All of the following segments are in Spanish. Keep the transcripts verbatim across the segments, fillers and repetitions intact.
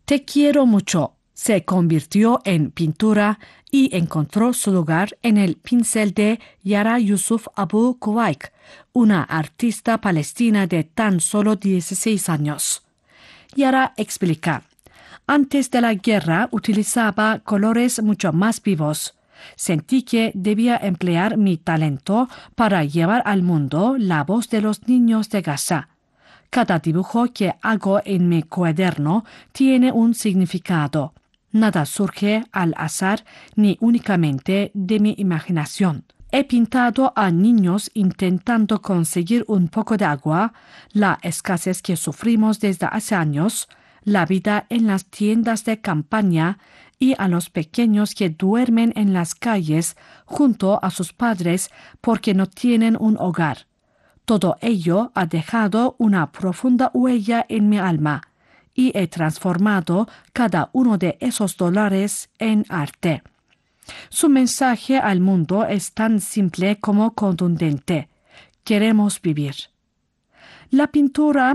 Te quiero mucho se convirtió en pintura y encontró su lugar en el pincel de Yara Yusuf Abu Kuwaik, una artista palestina de tan solo dieciséis años. Yara explica: antes de la guerra utilizaba colores mucho más vivos. Sentí que debía emplear mi talento para llevar al mundo la voz de los niños de Gaza. Cada dibujo que hago en mi cuaderno tiene un significado. Nada surge al azar ni únicamente de mi imaginación. He pintado a niños intentando conseguir un poco de agua, la escasez que sufrimos desde hace años, la vida en las tiendas de campaña y a los pequeños que duermen en las calles junto a sus padres porque no tienen un hogar. Todo ello ha dejado una profunda huella en mi alma y he transformado cada uno de esos dólares en arte. Su mensaje al mundo es tan simple como contundente. Queremos vivir. La pintora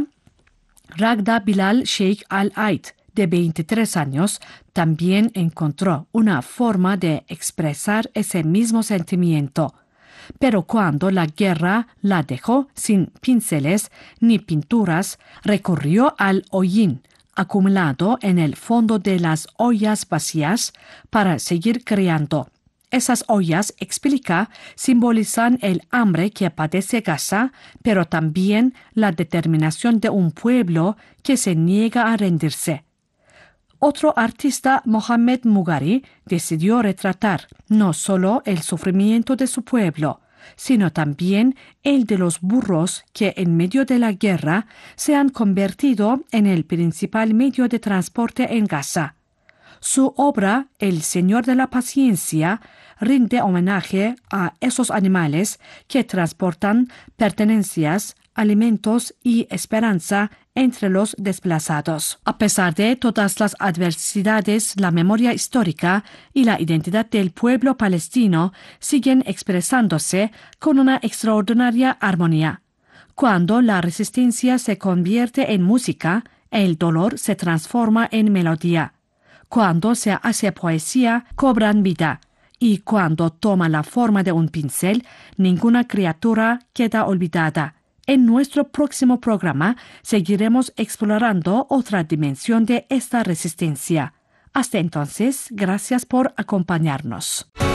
Ragda Bilal Sheikh Al-Aid, de veintitrés años, también encontró una forma de expresar ese mismo sentimiento. Pero cuando la guerra la dejó sin pinceles ni pinturas, recurrió al hollín, acumulado en el fondo de las ollas vacías, para seguir creando. Esas ollas, explica, simbolizan el hambre que padece Gaza, pero también la determinación de un pueblo que se niega a rendirse. Otro artista, Mohamed Mugari, decidió retratar no solo el sufrimiento de su pueblo, sino también el de los burros que en medio de la guerra se han convertido en el principal medio de transporte en Gaza. Su obra, El Señor de la Paciencia, rinde homenaje a esos animales que transportan pertenencias, alimentos y esperanza entre los desplazados. A pesar de todas las adversidades, la memoria histórica y la identidad del pueblo palestino siguen expresándose con una extraordinaria armonía. Cuando la resistencia se convierte en música, el dolor se transforma en melodía. Cuando se hace poesía, cobran vida. Y cuando toma la forma de un pincel, ninguna criatura queda olvidada. En nuestro próximo programa seguiremos explorando otra dimensión de esta resistencia. Hasta entonces, gracias por acompañarnos.